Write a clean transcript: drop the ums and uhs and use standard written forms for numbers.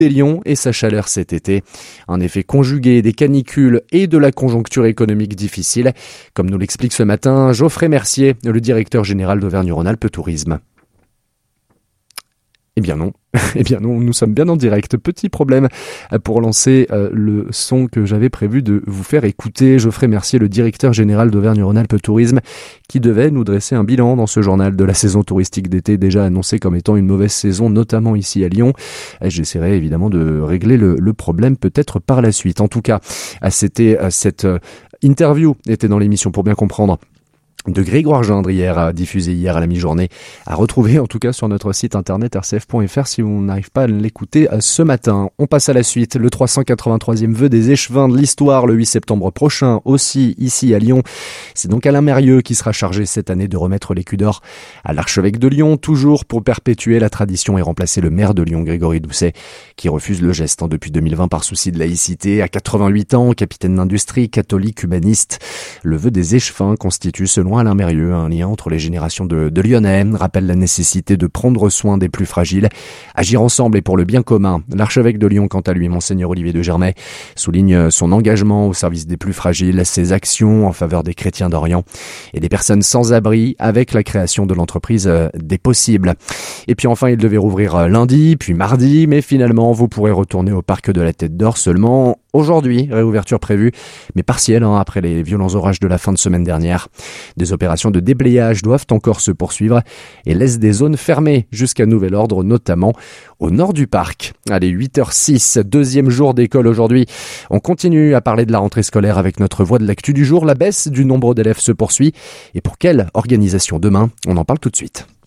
Lyon et sa chaleur cet été. Un effet conjugué des canicules et de la conjoncture économique difficile, comme nous l'explique ce matin Geoffrey Mercier, le directeur général d'Auvergne-Rhône-Alpes Tourisme. Eh bien non, nous sommes bien en direct. Petit problème pour lancer le son que j'avais prévu de vous faire écouter. Geoffrey Mercier, le directeur général d'Auvergne-Rhône-Alpes Tourisme, qui devait nous dresser un bilan dans ce journal de la saison touristique d'été, déjà annoncée comme étant une mauvaise saison, notamment ici à Lyon. J'essaierai évidemment de régler le problème peut-être par la suite. En tout cas, cette interview était dans l'émission Pour bien comprendre de Grégoire Gendrière, diffusé hier à la mi-journée, à retrouver en tout cas sur notre site internet rcf.fr si on n'arrive pas à l'écouter ce matin. On passe à la suite, le 383e vœu des échevins de l'histoire le 8 septembre prochain, aussi ici à Lyon. C'est donc Alain Mérieux qui sera chargé cette année de remettre l'écu d'or à l'archevêque de Lyon, toujours pour perpétuer la tradition et remplacer le maire de Lyon, Grégory Doucet, qui refuse le geste depuis 2020 par souci de laïcité. À 88 ans, capitaine d'industrie, catholique, humaniste, le vœu des échevins constitue selon Alain Mérieux un lien entre les générations de Lyonnais, rappelle la nécessité de prendre soin des plus fragiles, agir ensemble et pour le bien commun. L'archevêque de Lyon, quant à lui, Monseigneur Olivier de Germay, souligne son engagement au service des plus fragiles, ses actions en faveur des chrétiens d'Orient et des personnes sans abri avec la création de l'entreprise des possibles. Et puis enfin, il devait rouvrir lundi, puis mardi, mais finalement, vous pourrez retourner au parc de la Tête d'Or seulement aujourd'hui, réouverture prévue, mais partielle après les violents orages de la fin de semaine dernière. Des opérations de déblayage doivent encore se poursuivre et laissent des zones fermées jusqu'à nouvel ordre, notamment au nord du parc. Allez, 8h06, deuxième jour d'école aujourd'hui. On continue à parler de la rentrée scolaire avec notre voix de l'actu du jour. La baisse du nombre d'élèves se poursuit. Et pour quelle organisation demain ? On en parle tout de suite.